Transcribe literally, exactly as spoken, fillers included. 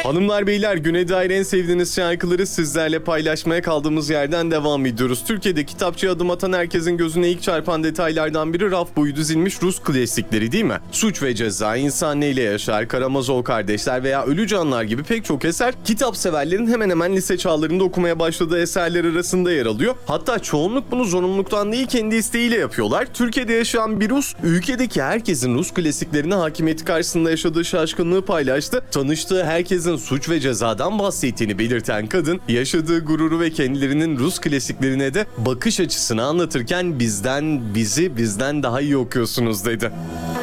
Hanımlar beyler, güne dair en sevdiğiniz şarkıları sizlerle paylaşmaya kaldığımız yerden devam ediyoruz. Türkiye'de kitapçıya adım atan herkesin gözüne ilk çarpan detaylardan biri raf boyu dizilmiş Rus klasikleri değil mi? Suç ve Ceza, İnsan Neyle Yaşar, Karamazov Kardeşler veya Ölü Canlar gibi pek çok eser kitap severlerin hemen hemen lise çağlarında okumaya başladığı eserler arasında yer alıyor. Hatta çoğunluk bunu zorunluluktan değil kendi isteğiyle yapıyorlar. Türkiye'de yaşayan bir Rus, ülkedeki herkesin Rus klasiklerine hakimiyeti karşısında yaşadığı şaşkınlığı paylaştı. Tanıştığı herkesin Suç ve Ceza'dan bahsettiğini belirten kadın, yaşadığı gururu ve kendilerinin Rus klasiklerine de bakış açısını anlatırken bizden, bizi bizden daha iyi okuyorsunuz dedi.